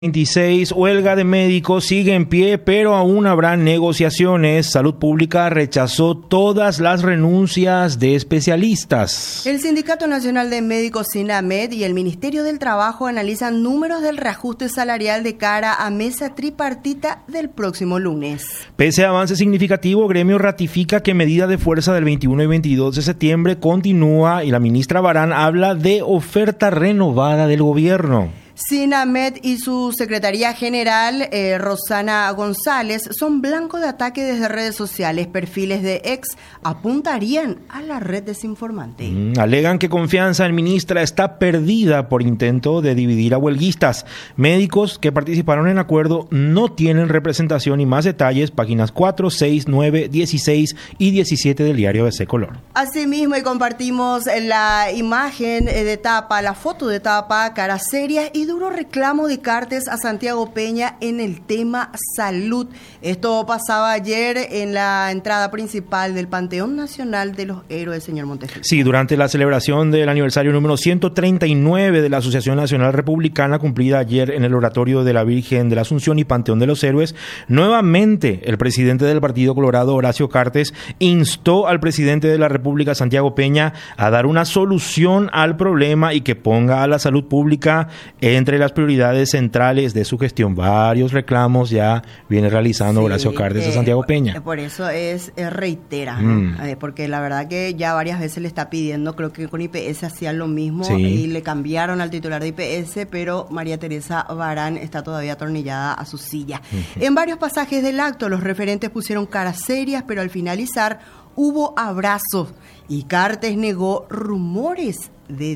26, huelga de médicos sigue en pie, pero aún habrá negociaciones. Salud Pública rechazó todas las renuncias de especialistas. El Sindicato Nacional de Médicos SINAMED y el Ministerio del Trabajo analizan números del reajuste salarial de cara a mesa tripartita del próximo lunes. Pese a avance significativo, Gremio ratifica que medida de fuerza del 21 y 22 de septiembre continúa y la ministra Barán habla de oferta renovada del gobierno. SINAMED y su secretaría general, Rosana González, son blanco de ataque desde redes sociales. Perfiles de ex apuntarían a la red desinformante. Alegan que confianza en ministra está perdida por intento de dividir a huelguistas. Médicos que participaron en acuerdo no tienen representación y más detalles, páginas 4, 6, 9, 16 y 17 del diario ABC Color. Asimismo, y compartimos la imagen de tapa, la foto de tapa, caras serias y duro reclamo de Cartes a Santiago Peña en el tema salud. Esto pasaba ayer en la entrada principal del Panteón Nacional de los Héroes, señor Montejano. Sí, durante la celebración del aniversario número 139 de la Asociación Nacional Republicana, cumplida ayer en el Oratorio de la Virgen de la Asunción y Panteón de los Héroes, nuevamente el presidente del Partido Colorado, Horacio Cartes, instó al presidente de la República, Santiago Peña, a dar una solución al problema y que ponga a la salud pública entre las prioridades centrales de su gestión. Varios reclamos ya viene realizando Horacio Cartes a Santiago Peña. Por eso reitera, porque la verdad que ya varias veces le está pidiendo, creo que con IPS hacían lo mismo y le cambiaron al titular de IPS, pero María Teresa Barán está todavía atornillada a su silla. En varios pasajes del acto, los referentes pusieron caras serias, pero al finalizar hubo abrazos y Cartes negó rumores de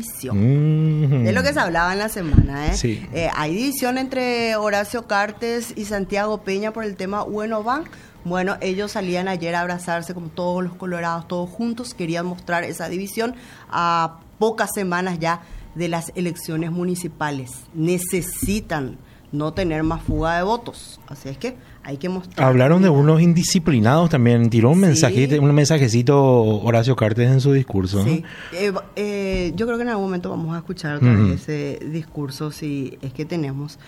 división. De lo que se hablaba en la semana, Sí. Hay división entre Horacio Cartes y Santiago Peña por el tema Bank. Bueno, ellos salían ayer a abrazarse como todos los colorados, todos juntos, querían mostrar esa división a pocas semanas ya de las elecciones municipales. Necesitan no tener más fuga de votos, así es que hay que mostrar. Hablaron de unos indisciplinados también, tiró un mensajecito Horacio Cartes en su discurso. Sí. Yo creo que en algún momento vamos a escuchar otra vez ese discurso, si es que tenemos,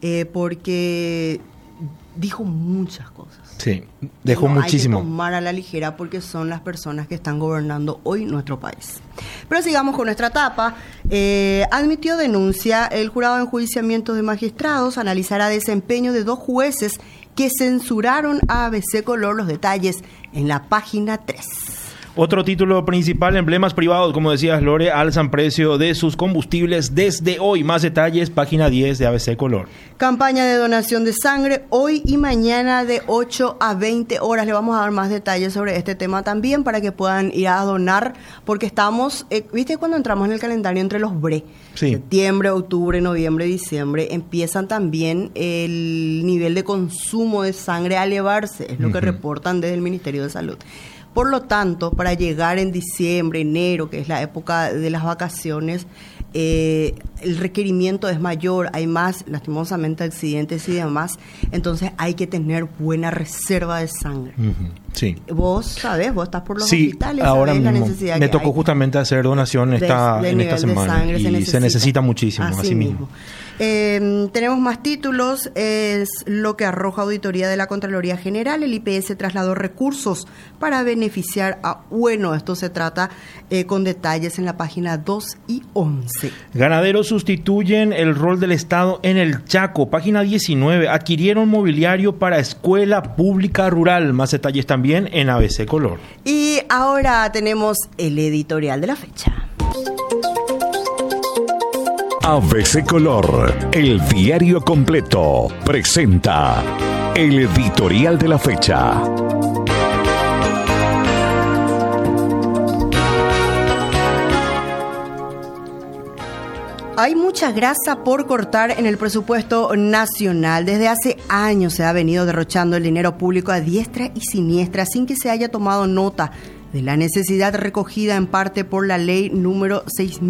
porque dijo muchas cosas. Sí, dejó muchísimo. Hay que tomar a la ligera porque son las personas que están gobernando hoy nuestro país. Pero sigamos con nuestra etapa. Admitió denuncia. El jurado de enjuiciamiento de magistrados analizará desempeño de 2 jueces que censuraron a ABC Color. Los detalles en la página 3. Otro título principal, emblemas privados, como decías Lore, alzan precio de sus combustibles desde hoy. Más detalles, página 10 de ABC Color. Campaña de donación de sangre hoy y mañana de 8 a 20 horas. Le vamos a dar más detalles sobre este tema también para que puedan ir a donar, porque estamos, ¿viste cuando entramos en el calendario entre los BRE? Sí. Septiembre, octubre, noviembre, diciembre, empiezan también el nivel de consumo de sangre a elevarse, es lo que reportan desde el Ministerio de Salud. Por lo tanto, para llegar en diciembre, enero, que es la época de las vacaciones, el requerimiento es mayor, hay más, lastimosamente, accidentes y demás, entonces hay que tener buena reserva de sangre. Sí. Vos sabés, vos estás por los hospitales, ahora sabés mismo la necesidad me tocó justamente hacer donación en esta semana sangre, y se necesita muchísimo, así mismo. Tenemos más títulos, es lo que arroja auditoría de la Contraloría General. El IPS trasladó recursos para beneficiar a esto se trata con detalles en la página 2 y 11. Ganaderos sustituyen el rol del Estado en el Chaco, página 19, adquirieron mobiliario para escuela pública rural, más detalles también en ABC Color. Y ahora tenemos el editorial de la fecha. ABC Color, el diario completo, presenta el editorial de la fecha. Hay mucha grasa por cortar en el presupuesto nacional. Desde hace años se ha venido derrochando el dinero público a diestra y siniestra sin que se haya tomado nota de la necesidad recogida en parte por la ley número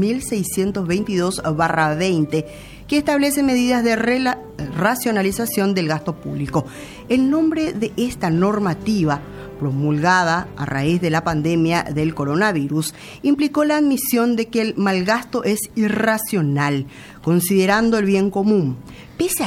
6.622/20, que establece medidas de racionalización del gasto público. El nombre de esta normativa promulgada a raíz de la pandemia del coronavirus, implicó la admisión de que el malgasto es irracional, considerando el bien común. Pese